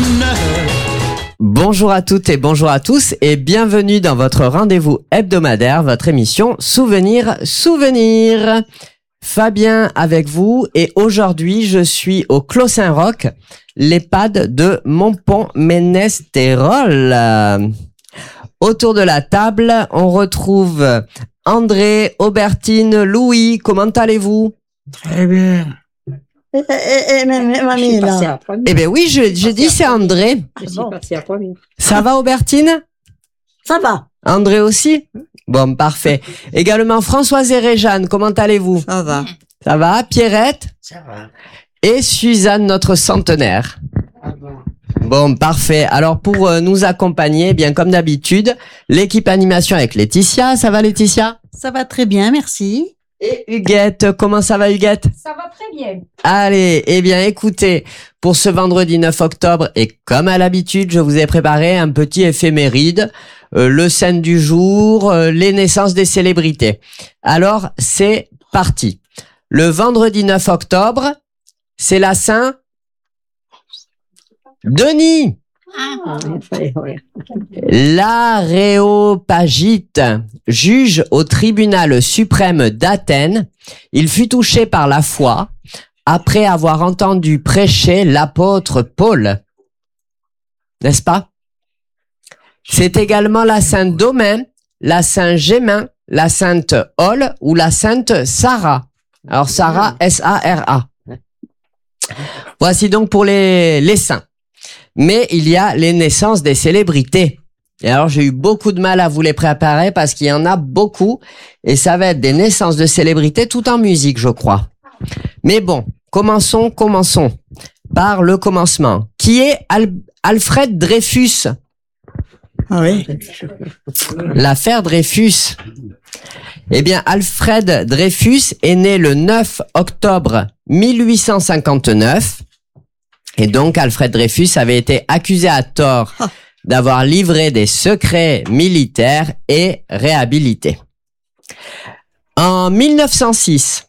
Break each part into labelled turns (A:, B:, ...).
A: Bonjour à toutes et bonjour à tous et bienvenue dans votre rendez-vous hebdomadaire, votre émission Souvenir. Fabien avec vous et aujourd'hui je suis au Clos Saint-Roch, l'EHPAD de Montpont-Ménestérol. Autour de la table, on retrouve André, Aubertine, Louis. Comment allez-vous?
B: Très bien.
C: Mamie, là.
A: Eh bien oui, j'ai dit c'est André.
C: Je suis partie à première.
A: Ça va Aubertine?
C: Ça va.
A: André aussi? Bon, parfait. Également Françoise et Réjeanne, comment allez-vous?
B: Ça va.
A: Ça va? Pierrette?
C: Ça va.
A: Et Suzanne, notre centenaire. Bon, parfait. Alors pour nous accompagner, bien comme d'habitude, l'équipe animation avec Laetitia. Ça va Laetitia?
D: Ça va très bien, merci.
A: Et Huguette, comment ça va Huguette?
E: Ça va très bien.
A: Allez, eh bien écoutez, pour ce vendredi 9 octobre, et comme à l'habitude, je vous ai préparé un petit éphéméride, le scène du jour, les naissances des célébrités. Alors, c'est parti. Le vendredi 9 octobre, c'est la Saint Denis. L'Aréopagite, juge au tribunal suprême d'Athènes, il fut touché par la foi après avoir entendu prêcher l'apôtre Paul. N'est-ce pas? C'est également la Sainte Domaine, la Sainte Gémin, la Sainte Ol ou la Sainte Sarah. Alors Sarah, S-A-R-A. Voici donc pour les saints. Mais il y a les naissances des célébrités. Et alors, j'ai eu beaucoup de mal à vous les préparer parce qu'il y en a beaucoup. Et ça va être des naissances de célébrités tout en musique, je crois. Mais bon, commençons par le commencement. Qui est Alfred Dreyfus?
B: Ah oui.
A: L'affaire Dreyfus. Eh bien, Alfred Dreyfus est né le 9 octobre 1859. Et donc, Alfred Dreyfus avait été accusé à tort d'avoir livré des secrets militaires et réhabilité. En 1906,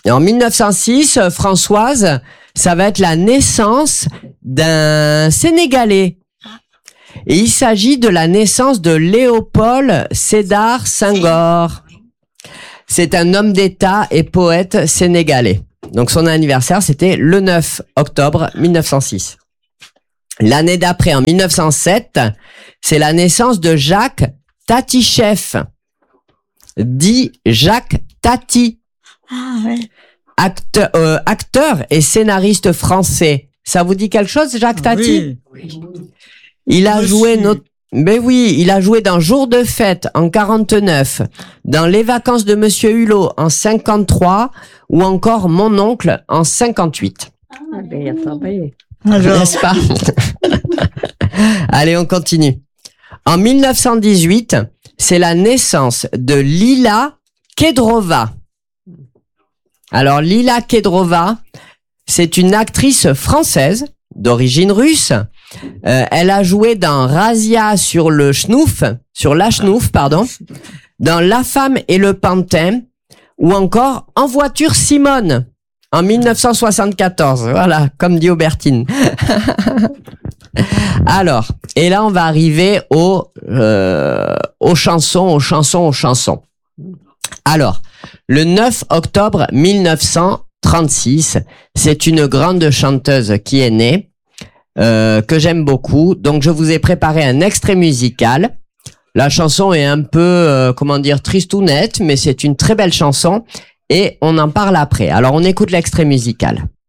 A: Françoise, ça va être la naissance d'un Sénégalais. Et il s'agit de la naissance de Léopold Sédar Senghor. C'est un homme d'État et poète sénégalais. Donc son anniversaire, c'était le 9 octobre 1906. L'année d'après, en 1907, c'est la naissance de Jacques Tatichef, dit Jacques Tati.
B: Ah ouais.
A: Acteur et scénariste français. Ça vous dit quelque chose, Jacques Tati?
B: Oui.
A: Il a joué il a joué dans Jour de fête en 49, dans Les vacances de Monsieur Hulot en 53 ou encore Mon oncle en 58.
C: Ah, ben, il a travaillé.
A: N'est-ce pas? Allez, on continue. En 1918, c'est la naissance de Lila Kedrova. Alors, Lila Kedrova, c'est une actrice française d'origine russe. Elle a joué dans Razia sur la Schnouf, dans La femme et le pantin, ou encore En voiture Simone, en 1974. Voilà, comme dit Aubertine. Alors, et là, on va arriver aux chansons. Alors, le 9 octobre 1936, c'est une grande chanteuse qui est née, que j'aime beaucoup. Donc, je vous ai préparé un extrait musical. La chanson est un peu, tristounette, mais c'est une très belle chanson et on en parle après. Alors, on écoute l'extrait musical.